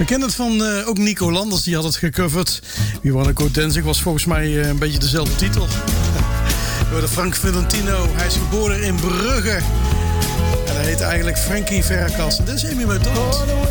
We kennen het van ook Nico Landers, die had het gecoverd. We Wanna Go Dancing was volgens mij een beetje dezelfde titel. We hadden Frank Valentino. Hij is geboren in Brugge. En hij heet eigenlijk Frankie Verkas. Dit is Amy McDonald.